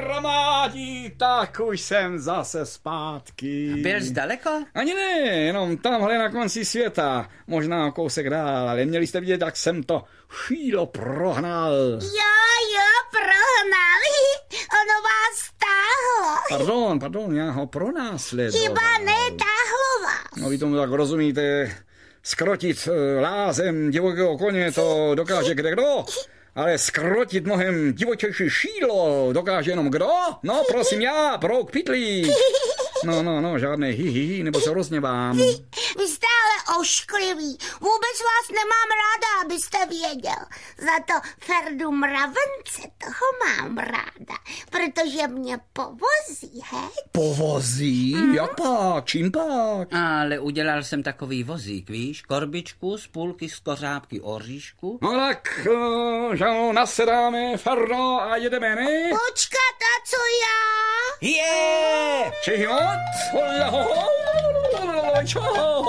kamarádi, tak už jsem zase zpátky. Byl jsi daleko? Ani ne, jenom tamhle na konci světa. Možná kousek dál, ale měli jste vidět, jak jsem to šílo prohnal. Jo, prohnal. Ono vás táhlo. Pardon, já ho pronásledoval. Chyba netáhlo vás. No vy tomu tak rozumíte, skrotit lázem divokého koně to dokáže kdekdo, ale skrotit mnohem divočejší šídlo dokáže jenom kdo? No prosím já, Brouk Pytlík. No, žádné hi, nebo se rozněvám. Vy jste ale ošklivý. Vůbec vás nemám ráda, abyste věděl. Za to Ferdu Mravence toho mám ráda, protože mě povozí, hej? Povozí? Jak pak? Čím pak? Ale udělal jsem takový vozík, víš? Korbičku z půlky z kořápky oříšku. No tak, že nasedáme, Ferdo, a jedeme, ne? Počkat, a co já? Je! Čihot? Čo?